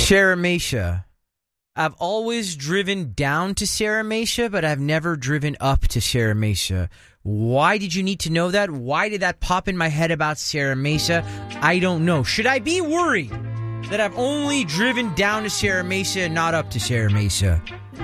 Sierra Mesa. I've always driven down to Sierra Mesa, but I've never driven up to Sierra Mesa. Why did you need to know that? Why did that pop in my head about Sierra Mesa? I don't know. Should I be worried that I've only driven down to Sierra Mesa and not up to Sierra Mesa?